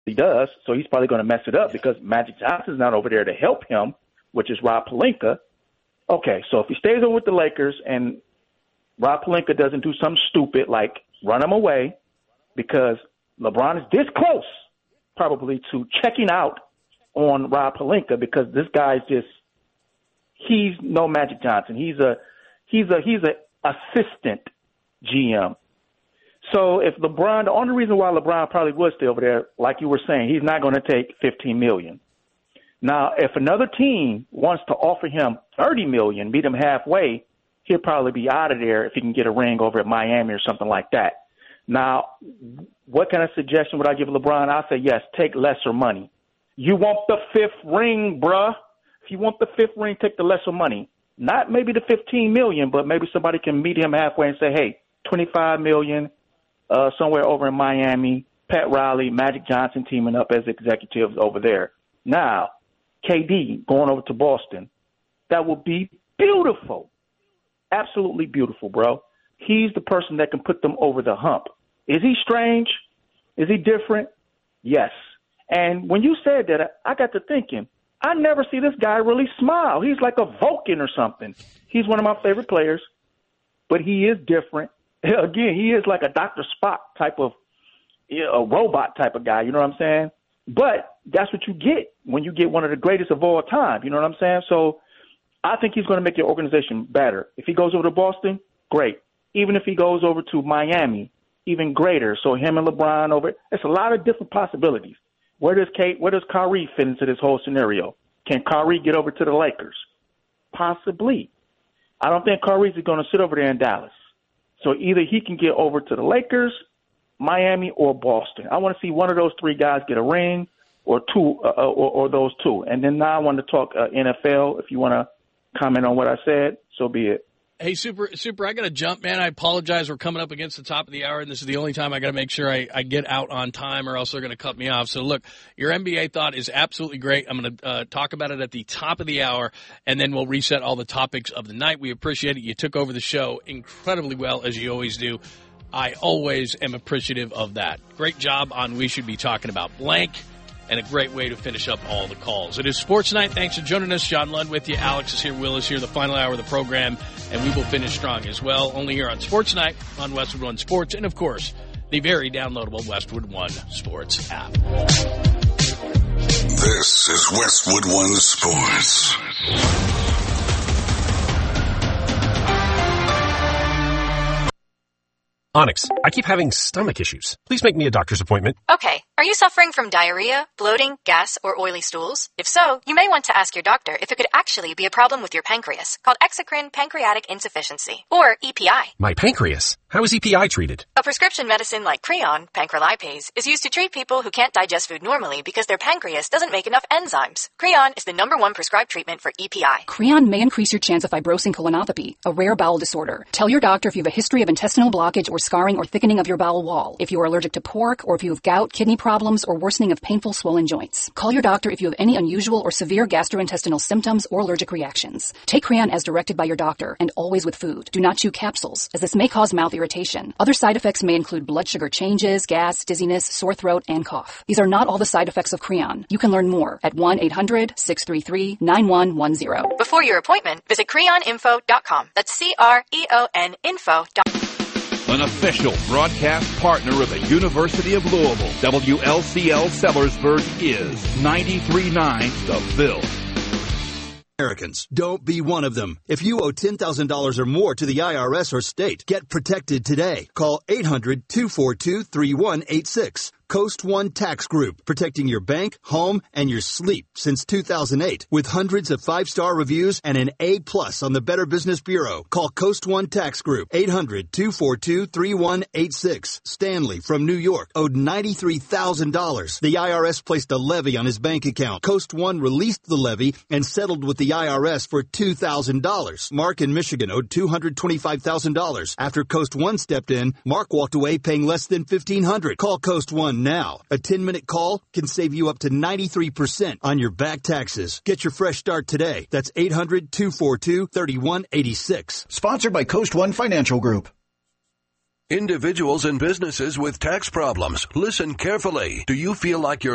he does, so he's probably going to mess it up because Magic Johnson's not over there to help him, which is Rob Pelinka. Okay, so if he stays over with the Lakers and Rob Pelinka doesn't do something stupid like run him away, because LeBron is this close probably to checking out on Rob Pelinka, because this guy's just, he's no Magic Johnson. He's a assistant GM. So if LeBron, the only reason why LeBron probably would stay over there, like you were saying, he's not going to take $15 million. Now, if another team wants to offer him $30 million, meet him halfway, he'll probably be out of there if he can get a ring over at Miami or something like that. Now, what kind of suggestion would I give LeBron? I'll say, yes, take lesser money. You want the fifth ring, bruh. If you want the fifth ring, take the lesser money. Not maybe the $15 million, but maybe somebody can meet him halfway and say, hey, $25 million somewhere over in Miami, Pat Riley, Magic Johnson teaming up as executives over there. Now, KD going over to Boston. That would be beautiful. Absolutely beautiful, bro. He's the person that can put them over the hump. Is he strange? Is he different? Yes. And when you said that, I got to thinking, I never see this guy really smile. He's like a Vulcan or something. He's one of my favorite players, but he is different. Again, he is like a Dr. Spock type of, a robot type of guy, you know what I'm saying? But that's what you get when you get one of the greatest of all time, you know what I'm saying? So I think he's going to make your organization better. If he goes over to Boston, great. Even if he goes over to Miami, even greater. So him and LeBron over, it's a lot of different possibilities. Where does Kyrie fit into this whole scenario? Can Kyrie get over to the Lakers? Possibly. I don't think Kyrie's going to sit over there in Dallas. So either he can get over to the Lakers, Miami, or Boston. I want to see one of those three guys get a ring, or two, or those two. And then now I want to talk NFL. If you want to comment on what I said, so be it. Hey, Super, I got to jump, man. I apologize. We're coming up against the top of the hour, and this is the only time I got to make sure I get out on time, or else they're going to cut me off. So, look, your NBA thought is absolutely great. I'm going to talk about it at the top of the hour, and then we'll reset all the topics of the night. We appreciate it. You took over the show incredibly well, as you always do. I always am appreciative of that. Great job on We Should Be Talking About Blank. And a great way to finish up all the calls. It is Sports Night. Thanks for joining us. John Lund with you. Alex is here. Will is here. The final hour of the program. And we will finish strong as well. Only here on Sports Night on Westwood One Sports. And, of course, the very downloadable Westwood One Sports app. This is Westwood One Sports. Onyx, I keep having stomach issues. Please make me a doctor's appointment. Okay. Are you suffering from diarrhea, bloating, gas, or oily stools? If so, you may want to ask your doctor if it could actually be a problem with your pancreas, called exocrine pancreatic insufficiency, or EPI. My pancreas? How is EPI treated? A prescription medicine like Creon, pancrelipase, is used to treat people who can't digest food normally because their pancreas doesn't make enough enzymes. Creon is the #1 prescribed treatment for EPI. Creon may increase your chance of fibrosing colonopathy, a rare bowel disorder. Tell your doctor if you have a history of intestinal blockage or scarring or thickening of your bowel wall, if you are allergic to pork, or if you have gout, kidney problems, or worsening of painful swollen joints. Call your doctor if you have any unusual or severe gastrointestinal symptoms or allergic reactions. Take Creon as directed by your doctor, and always with food. Do not chew capsules, as this may cause mouth irritation. Other side effects may include blood sugar changes, gas, dizziness, sore throat, and cough. These are not all the side effects of Creon. You can learn more at 1-800-633-9110. Before your appointment, visit creoninfo.com. That's CREON info.com. An official broadcast partner of the University of Louisville, WLCL Sellersburg is 93.9 The Ville. Americans, don't be one of them. If you owe $10,000 or more to the IRS or state, get protected today. Call 800-242-3186. Coast One Tax Group, protecting your bank, home, and your sleep since 2008. With hundreds of 5-star reviews and an A+ on the Better Business Bureau. Call Coast One Tax Group, 800-242-3186. Stanley from New York owed $93,000. The IRS placed a levy on his bank account. Coast One released the levy and settled with the IRS for $2,000. Mark in Michigan owed $225,000. After Coast One stepped in, Mark walked away paying less than $1,500. Call Coast One now. A 10-minute call can save you up to 93% on your back taxes. Get your fresh start today. That's 800-242-3186. Sponsored by Coast One Financial Group. Individuals and businesses with tax problems, listen carefully. Do you feel like you're